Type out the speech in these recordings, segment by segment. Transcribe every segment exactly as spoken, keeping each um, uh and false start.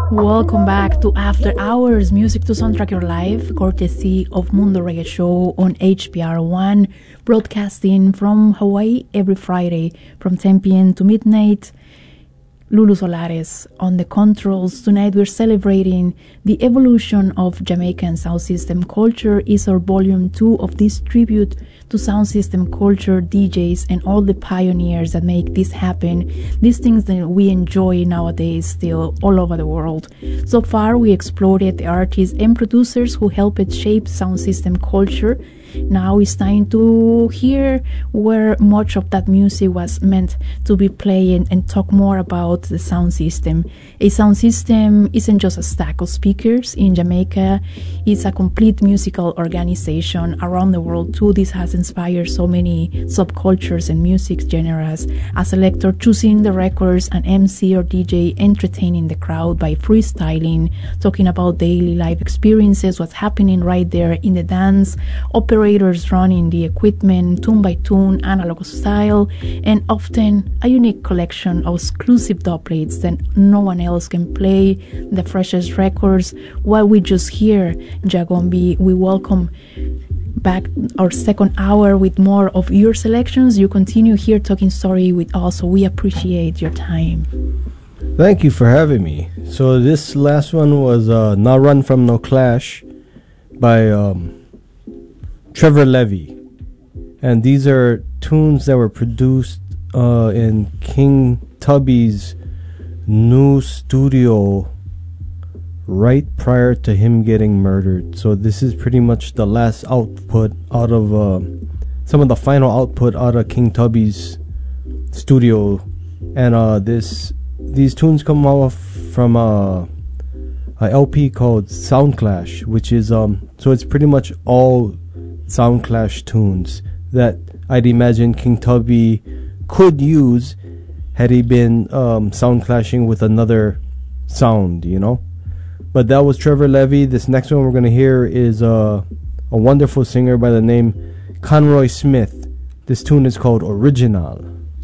Welcome back to After Hours, music to soundtrack your life, courtesy of Mundo Reggae Show on H P R one, broadcasting from Hawaii every Friday from ten p.m. to midnight. Lulu Solares on the controls. Tonight we're celebrating the evolution of Jamaican sound system culture. Is our volume two of this tribute to sound system culture, D Js, and all the pioneers that make this happen. These things that we enjoy nowadays still all over the world. So far we explored the artists and producers who helped shape sound system culture. Now it's time to hear where much of that music was meant to be played and talk more about the sound system. A sound system isn't just a stack of speakers in Jamaica. It's a complete musical organization around the world too. This has inspired so many subcultures and music genres. A selector choosing the records, an M C or D J entertaining the crowd by freestyling, talking about daily life experiences, what's happening right there in the dance, operators running the equipment, tune by tune, analog style, and often a unique collection of exclusive dubplates that no one else can play, the freshest records. While we just hear Jagombi, we welcome back our second hour with more of your selections. You continue here talking story with us, so we appreciate your time. Thank you for having me. So this last one was uh, Not Run From No Clash by um, Trevor Levy. And these are tunes that were produced uh, in King Tubby's new studio right prior to him getting murdered. So this is pretty much the last output out of uh, some of the final output out of King Tubby's studio. And uh, this these tunes come off from uh, a L P called Sound Clash, which is um so it's pretty much all Sound Clash tunes that I'd imagine King Tubby could use had he been um, sound clashing with another sound, you know. But that was Trevor Levy. This next one we're going to hear is uh, a wonderful singer by the name Conroy Smith. This tune is called Original.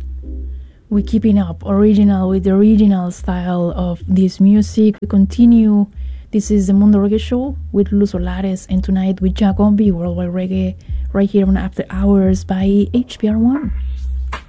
We're keeping up original with the original style of this music. We continue. This is the Mundo Reggae Show with Lulu Solares, and tonight with Jagombi, Worldwide Reggae, right here on After Hours by H P R one.